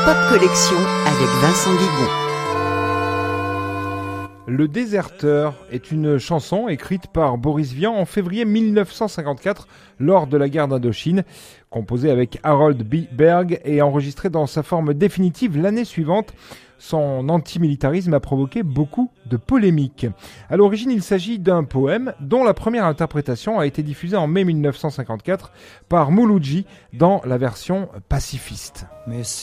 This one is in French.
Pop Collection avec Vincent Guigon. Le Déserteur est une chanson écrite par Boris Vian en février 1954 lors de la guerre d'Indochine, composée avec Harold B. Berg et enregistrée dans sa forme définitive l'année suivante. Son antimilitarisme a provoqué beaucoup de polémiques. À l'origine, il s'agit d'un poème dont la première interprétation a été diffusée en mai 1954 par Mouloudji dans la version pacifiste. Mais